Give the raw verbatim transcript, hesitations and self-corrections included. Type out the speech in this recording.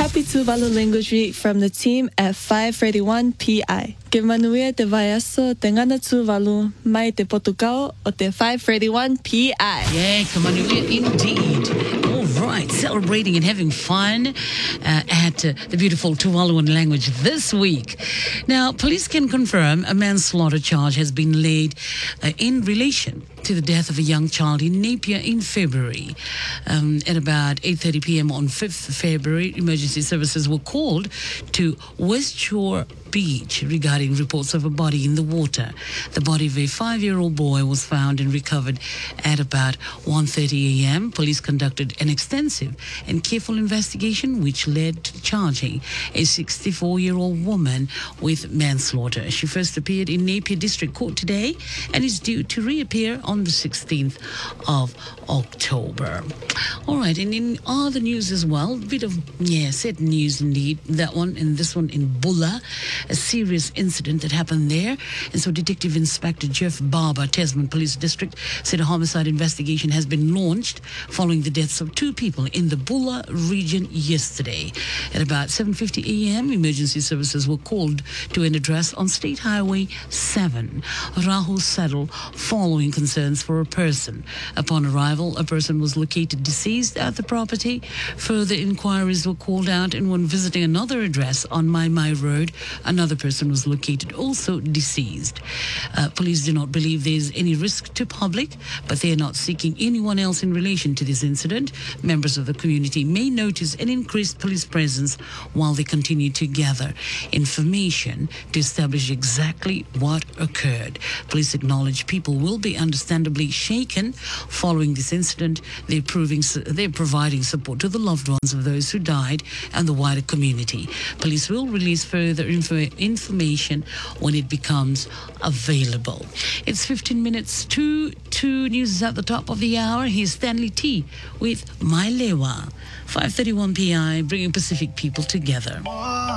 Happy Tuvalu Language Week from the team at five thirty-one P I. Que manuia te vaiaso te ngana Tuvalu mai te Portugal o te five thirty-one P I. Yeah, que manuia indeed. All right, celebrating and having fun uh, at uh, the beautiful Tuvaluan language this week. Now, police can confirm a manslaughter charge has been laid uh, in relation to the death of a young child in Napier in February. Um, at about eight thirty p.m. on fifth of February, emergency services were called to West Shore Beach regarding reports of a body in the water. The body of a five-year-old boy was found and recovered at about one thirty a.m. Police conducted an extensive and careful investigation which led to charging a sixty-four-year-old woman with manslaughter. She first appeared in Napier District Court today and is due to reappear on the sixteenth of October. All right, and in other news as well, a bit of, yeah, sad news indeed. That one and this one in Bulla, a serious incident that happened there. And so Detective Inspector Jeff Barber, Tasman Police District, said a homicide investigation has been launched following the deaths of two people in the Bulla region yesterday. At about seven fifty a.m., emergency services were called to an address on State Highway seven, Rahul Saddle, following concerns for a person. Upon arrival, a person was located deceased at the property. Further inquiries were called out, and when visiting another address on Mai Mai Road, another person was located also deceased. Uh, police do not believe there is any risk to public, but they are not seeking anyone else in relation to this incident. Members of the community may notice an increased police presence while they continue to gather information to establish exactly what occurred. Police acknowledge people will be understandably shaken following this incident. They're, proving, they're providing support to the loved ones of those who died and the wider community. Police will release further info information when it becomes available. It's fifteen minutes to two. News is at the top of the hour. Here's Stanley T with My Lewa. five thirty-one P I, bringing Pacific people together.